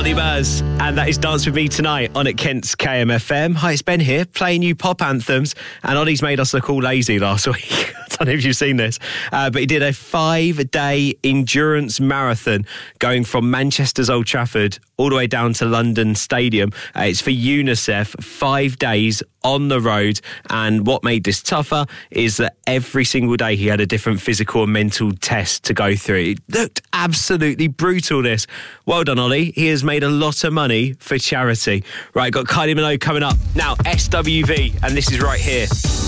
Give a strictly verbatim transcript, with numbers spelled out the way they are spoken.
Ollie Murs, and that is Dance With Me Tonight on at Kent's K M F M. Hi, it's Ben here, playing you pop anthems, and Ollie's made us look all lazy last week. I don't know if you've seen this, uh, but he did a five-day endurance marathon going from Manchester's Old Trafford all the way down to London Stadium. Uh, it's for UNICEF, five days on the road, and what made this tougher is that every single day he had a different physical and mental test to go through. It looked absolutely brutal, this. Well done, Ollie. He has made a lot of money for charity. Right, got Kylie Minogue coming up. Now, S W V, and this is right here.